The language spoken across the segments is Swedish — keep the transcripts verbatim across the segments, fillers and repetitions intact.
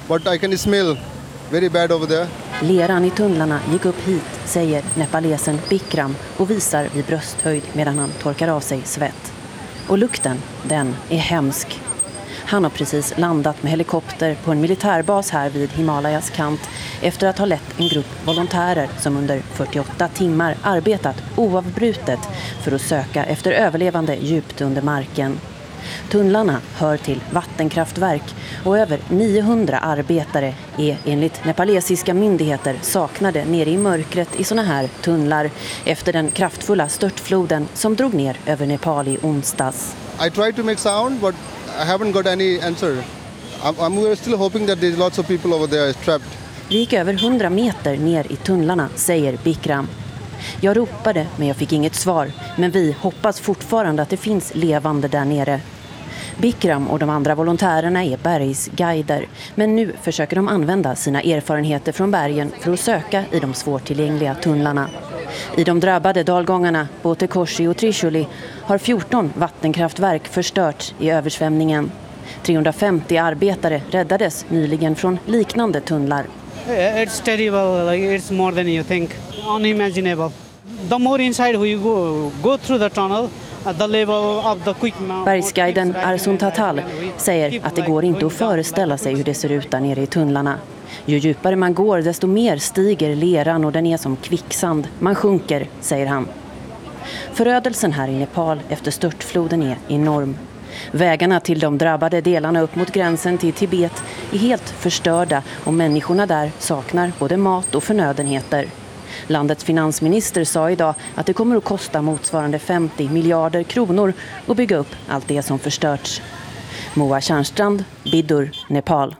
but I can smell very bad over there. Leran i tunnlarna gick upp hit, säger nepalesen Bikram och visar vid brösthöjd medan han torkar av sig svett. Och lukten, den är hemsk. Han har precis landat med helikopter på en militärbas här vid Himalayas kant efter att ha lett en grupp volontärer som under fyrtioåtta timmar arbetat oavbrutet för att söka efter överlevande djupt under marken. Tunnlarna hör till vattenkraftverk och över niohundra arbetare är enligt nepalesiska myndigheter saknade nere i mörkret i såna här tunnlar efter den kraftfulla störtfloden som drog ner över Nepal i onsdags. I tried to make sound but I haven't got any answer. I'm, I'm still hoping that there's lots of people over there trapped. Vi gick över hundra meter ner i tunnlarna, säger Bikram. Jag ropade men jag fick inget svar, men vi hoppas fortfarande att det finns levande där nere. Bikram och de andra volontärerna är bergsguider, men nu försöker de använda sina erfarenheter från bergen för att söka i de svårtillgängliga tunnlarna. I de drabbade dalgångarna, Botekoshi och Trishuli, har fjorton vattenkraftverk förstörts i översvämningen. trehundrafemtio arbetare räddades nyligen från liknande tunnlar. It's terrible, like it's more than you think, unimaginable. The more inside you go, go through the tunnel, at the level of the quick. Bergsguiden Arsun Tatal säger att det går inte att föreställa sig hur det ser ut där nere i tunnlarna. Ju djupare man går desto mer stiger leran och den är som kvicksand. Man sjunker, säger han. Förödelsen här i Nepal efter störtfloden är enorm. Vägarna till de drabbade delarna upp mot gränsen till Tibet är helt förstörda och människorna där saknar både mat och förnödenheter. Landets finansminister sa idag att det kommer att kosta motsvarande femtio miljarder kronor att bygga upp allt det som förstörts. Moa Tjärnstrand, Biddur, Nepal.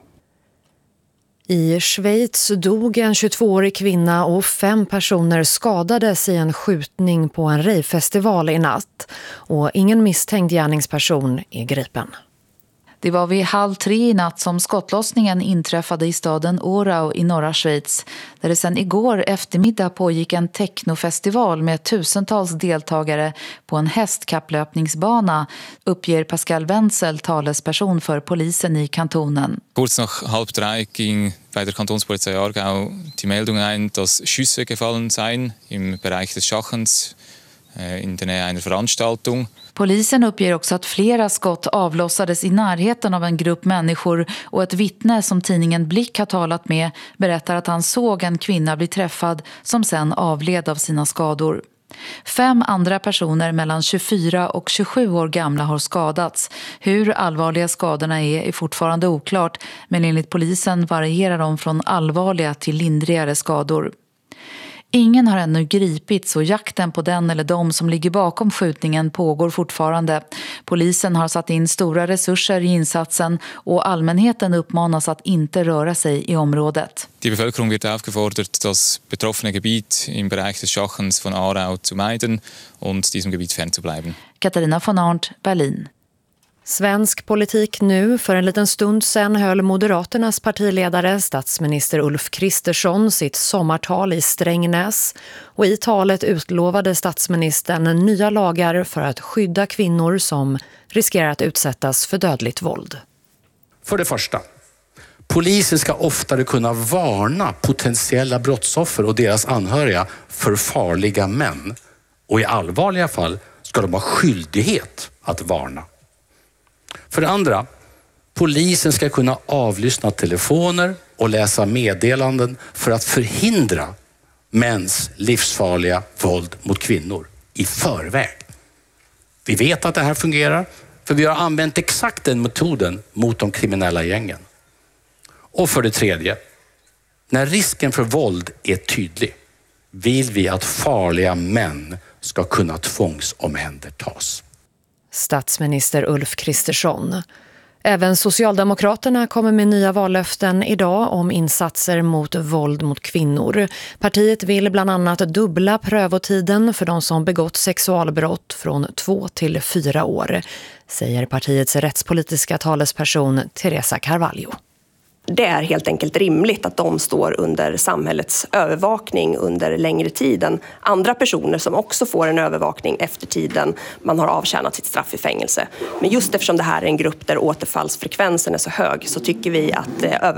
I Schweiz dog en tjugotvåårig kvinna och fem personer skadades i en skjutning på en rejfestival i natt. Och ingen misstänkt gärningsperson är gripen. Det var vid halv tre i natt som skottlossningen inträffade i staden Orau i norra Schweiz, där det sedan igår eftermiddag pågick en technofestival med tusentals deltagare på en hästkapplöpningsbana, uppger Pascal Wenzel, talesperson för polisen i kantonen. Kurz nach halb drei ging bei der Kantonspolizei Aargau die Meldung ein, dass Schüsse gefallen seien im Bereich des Schachens in der Nähe einer Veranstaltung. Polisen uppger också att flera skott avlossades i närheten av en grupp människor och ett vittne som tidningen Blick har talat med berättar att han såg en kvinna bli träffad som sen avled av sina skador. Fem andra personer mellan tjugofyra och tjugosju år gamla har skadats. Hur allvarliga skadorna är är fortfarande oklart, men enligt polisen varierar de från allvarliga till lindrigare skador. Ingen har ännu gripits och jakten på den eller de som ligger bakom skjutningen pågår fortfarande. Polisen har satt in stora resurser i insatsen och allmänheten uppmanas att inte röra sig i området. Die Bevölkerung wird aufgefordert, das betroffene Gebiet im Bereich des Schachens von Aarau zu meiden und diesem Gebiet fernzubleiben. Katarina von Arndt, Berlin. Svensk politik nu. För en liten stund sedan höll Moderaternas partiledare, statsminister Ulf Kristersson, sitt sommartal i Strängnäs. Och i talet utlovade statsministern nya lagar för att skydda kvinnor som riskerar att utsättas för dödligt våld. För det första, polisen ska oftare kunna varna potentiella brottsoffer och deras anhöriga för farliga män. Och i allvarliga fall ska de ha skyldighet att varna. För det andra, polisen ska kunna avlyssna telefoner och läsa meddelanden för att förhindra mäns livsfarliga våld mot kvinnor i förväg. Vi vet att det här fungerar för vi har använt exakt den metoden mot de kriminella gängen. Och för det tredje, när risken för våld är tydlig vill vi att farliga män ska kunna tvångsomhändertas. Statsminister Ulf Kristersson. Även Socialdemokraterna kommer med nya vallöften idag om insatser mot våld mot kvinnor. Partiet vill bland annat dubbla prövotiden för de som begått sexualbrott från två till fyra år, säger partiets rättspolitiska talesperson Teresa Carvalho. Det är helt enkelt rimligt att de står under samhällets övervakning under längre tid än andra personer som också får en övervakning efter tiden man har avtjänat sitt straff i fängelse. Men just eftersom det här är en grupp där återfallsfrekvensen är så hög så tycker vi att